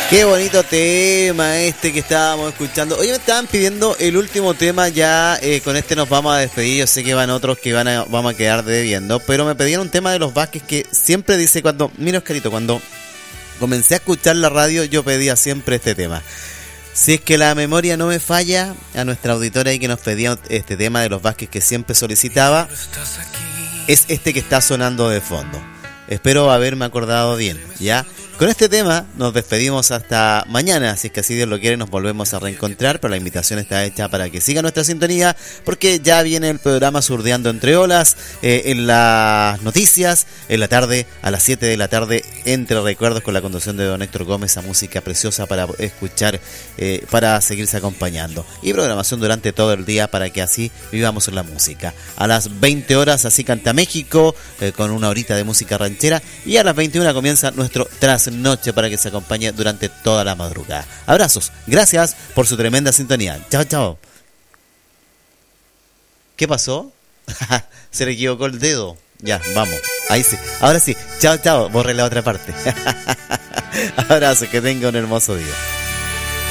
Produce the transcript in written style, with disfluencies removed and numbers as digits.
Qué bonito tema este que estábamos escuchando. Hoy me estaban pidiendo el último tema, ya con este nos vamos a despedir. Yo sé que van otros que vamos a quedar debiendo, pero me pedían un tema de los Vázquez que siempre dice cuando, mira Oscarito, cuando comencé a escuchar la radio yo pedía siempre este tema. Si es que la memoria no me falla, a nuestra auditora ahí que nos pedía este tema de los Vázquez que siempre solicitaba, es este que está sonando de fondo. Espero haberme acordado bien, ¿ya? Con este tema nos despedimos hasta mañana, si es que así Dios lo quiere nos volvemos a reencontrar, pero la invitación está hecha para que siga nuestra sintonía, porque ya viene el programa Surdeando Entre Olas, en las noticias, en la tarde, a las 7 de la tarde, Entre Recuerdos con la conducción de don Héctor Gómez, a música preciosa para escuchar, para seguirse acompañando, y programación durante todo el día para que así vivamos en la música. A las 20 horas así canta México, con una horita de música ranchera, y a las 21 comienza nuestro Trasnoche para que se acompañe durante toda la madrugada. Abrazos, gracias por su tremenda sintonía. Chao, chao. ¿Qué pasó? Se le equivocó el dedo. Ya, vamos. Ahí sí. Ahora sí. Chao, chao. Borré la otra parte. Abrazos, que tenga un hermoso día.